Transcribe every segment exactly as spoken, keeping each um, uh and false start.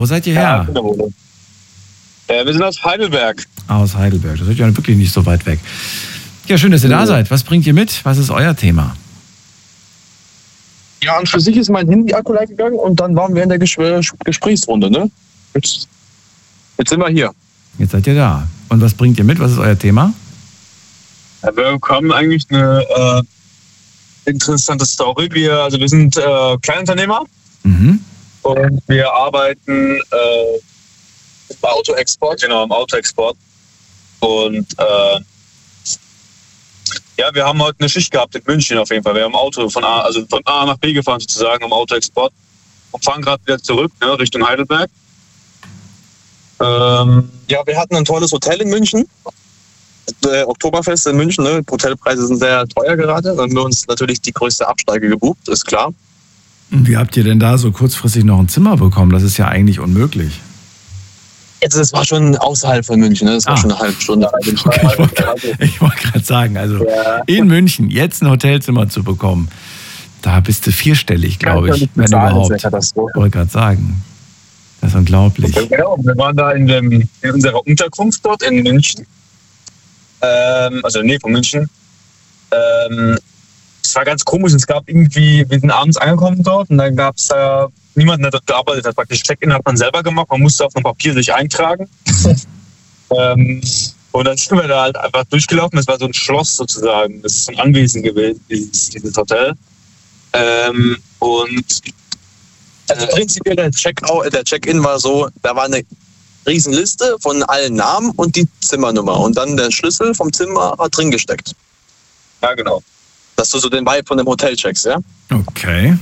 Wo seid ihr Ja, her? äh, wir sind aus Heidelberg. Aus Heidelberg. Das ist ja wirklich nicht so weit weg. Ja, schön, dass ihr da seid. Was bringt ihr mit? Was ist euer Thema? Ja, und für sich ist mein Handy-Akku leer gegangen und dann waren wir in der Ges- Gesprächsrunde, ne? Jetzt, jetzt sind wir hier. Jetzt seid ihr da. Und was bringt ihr mit? Was ist euer Thema? Ja, wir bekommen eigentlich eine äh, interessante Story. Wir, also wir sind äh, Kleinunternehmer Mhm. und wir arbeiten äh, im Autoexport. Genau, im Autoexport. Und äh, ja, wir haben heute eine Schicht gehabt in München auf jeden Fall. Wir haben ein Auto von A, also von A nach B gefahren sozusagen im Autoexport und fahren gerade wieder zurück, ne, Richtung Heidelberg. Ähm, Ja, wir hatten ein tolles Hotel in München. Äh, Oktoberfest in München, ne? Hotelpreise sind sehr teuer gerade. Dann haben wir uns natürlich die größte Absteige gebucht, ist klar. Und wie habt ihr denn da so kurzfristig noch ein Zimmer bekommen? Das ist ja eigentlich unmöglich. Jetzt, das war schon außerhalb von München, ne? Das war Ah. schon eine halbe Stunde. Okay, ich wollte ich wollte gerade sagen, also Ja. in München jetzt ein Hotelzimmer zu bekommen, da bist du vierstellig, glaube Kann ich ich, nicht wenn bezahlen, das ist überhaupt. eine Katastrophe. Ich wollte gerade sagen. Das ist unglaublich. Genau, wir waren da in, dem, in unserer Unterkunft dort in München. Ähm, also in der Nähe von München. Ähm, es war ganz komisch. Es gab irgendwie, wir sind abends angekommen dort und dann gab es da niemanden, der dort gearbeitet hat. Praktisch Check-in hat man selber gemacht. Man musste auf einem Papier sich eintragen. ähm, und dann sind wir da halt einfach durchgelaufen. Das war so ein Schloss sozusagen. Das ist so ein Anwesen gewesen, dieses, dieses Hotel. Ähm, und Also prinzipiell der Check-out, der Check-in war so, da war eine Riesenliste von allen Namen und die Zimmernummer. Und dann der Schlüssel vom Zimmer war drin gesteckt. ja, genau. Dass du so den Vibe von dem Hotel checkst, ja? Okay.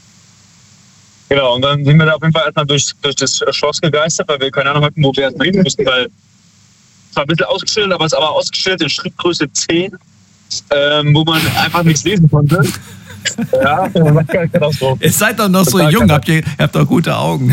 Genau, und dann sind wir da auf jeden Fall erstmal durch, durch das Schloss gegeistert, weil wir keine Ahnung hatten, wo wir erstmal hin müssen, weil es war ein bisschen ausgeschildert, aber es war auch ausgeschildert in Schrittgröße zehn, ähm, wo man einfach nichts lesen konnte. Ja, das war keine Katastrophe. Ihr seid doch noch so Total jung, geil. habt ihr, ihr habt doch gute Augen.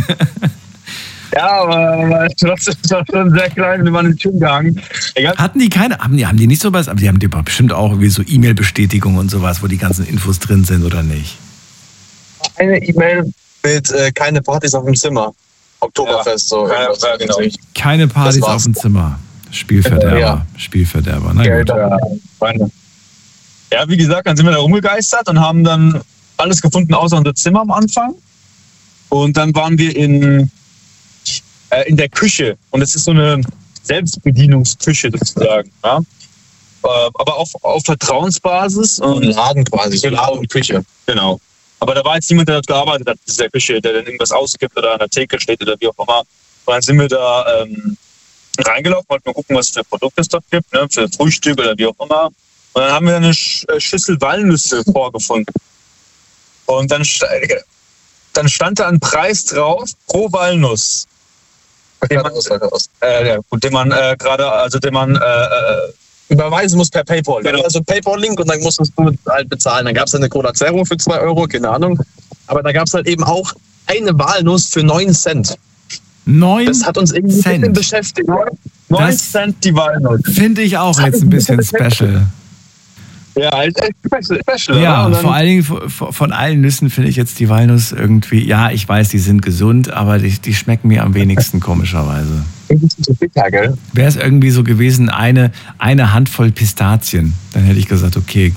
Ja, aber, aber trotzdem war es schon sehr klein, wir waren in die Tür gehangen. Egal. Hatten die keine, haben die, haben die nicht sowas, aber die haben die bestimmt auch irgendwie so E-Mail-Bestätigung und sowas, wo die ganzen Infos drin sind oder nicht? Eine E-Mail mit äh, keine Partys auf dem Zimmer. Oktoberfest, so. Ja, irgendwas. ja, genau. Keine Partys Das war's. auf dem Zimmer. Spielverderber, Ja. Spielverderber. Na Geld, gut. äh, Weine. Ja, wie gesagt, dann sind wir da rumgegeistert und haben dann alles gefunden, außer unser Zimmer am Anfang. Und dann waren wir in, äh, in der Küche. Und es ist so eine Selbstbedienungsküche sozusagen. Ja? Äh, aber auf, auf Vertrauensbasis. Ein Und, Laden quasi, so Genau. Laden und Küche. genau. Aber da war jetzt niemand, der dort gearbeitet hat in dieser Küche, der dann irgendwas ausgibt oder an der Theke steht oder wie auch immer. Und dann sind wir da ähm, reingelaufen, wollten mal gucken, was für Produkte es dort gibt, ne? Für Frühstück oder wie auch immer. Und dann haben wir eine Sch- äh, Schüssel Walnüsse vorgefunden. Und dann, st- dann stand da ein Preis drauf pro Walnuss. Den man, äh, ja, gut, den man äh, gerade, also den man äh, äh, Überweisen muss per PayPal. Genau. Also PayPal-Link und dann musstest du halt bezahlen. Dann gab es eine Cola Zero für zwei Euro, keine Ahnung. Aber da gab es halt eben auch eine Walnuss für neun Cent. Neun Das hat uns irgendwie ein bisschen Cent. beschäftigt. neun Das- Cent die Walnuss. Finde ich auch jetzt ein bisschen special. Ja, ist echt special. special Ja, oder? Und dann- vor allen Dingen von von allen Nüssen finde ich jetzt die Walnuss irgendwie, ja, ich weiß, die sind gesund, aber die, die schmecken mir am wenigsten komischerweise. ein bisschen zu bitter, gell? Wäre es irgendwie so gewesen, eine, eine Handvoll Pistazien, dann hätte ich gesagt, okay.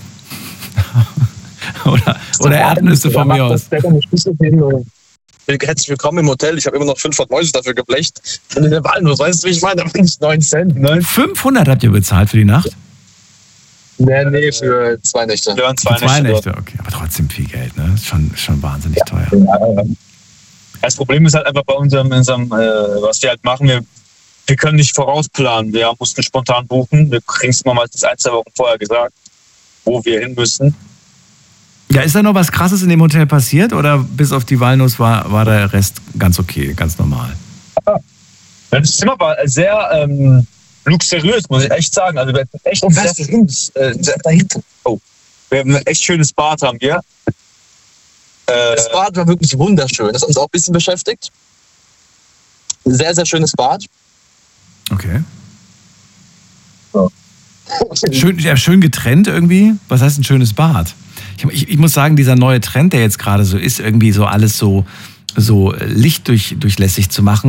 oder oder Erdnüsse von mir aus. Herzlich willkommen im Hotel. Ich habe immer noch fünfhundert Mäuse dafür geblecht. Und in der Walnuss, weißt du, wie ich meine? Da bringt es neun Cent. Ne? fünfhundert habt ihr bezahlt für die Nacht? Nee, nee, für zwei Nächte. Wir waren zwei, Für zwei Nächte. Nächte, okay. Aber trotzdem viel Geld, ne? Ist schon, ist schon wahnsinnig teuer. dort. Das Problem ist halt einfach bei unserem, unserem äh, was wir halt machen, wir, wir können nicht vorausplanen. Wir mussten spontan buchen. Wir kriegen es immer meistens ein, zwei Wochen vorher gesagt, wo wir hin müssen. Ja, ist da noch was Krasses in dem Hotel passiert oder bis auf die Walnuss war, war der Rest ganz okay, ganz normal? Das Zimmer war sehr ähm, luxuriös, muss ich echt sagen. Also wir hatten echt ein sehr schönes, äh, sehr, da hinten. Oh, wir haben ein echt schönes Bad haben wir. Äh, Das Bad war wirklich wunderschön. Das hat uns auch ein bisschen beschäftigt. Ein sehr, sehr schönes Bad. Okay. Schön, ja, schön getrennt irgendwie. Was heißt ein schönes Bad? Ich, ich, ich muss sagen, dieser neue Trend, der jetzt gerade so ist, irgendwie so alles so, so lichtdurchlässig zu machen.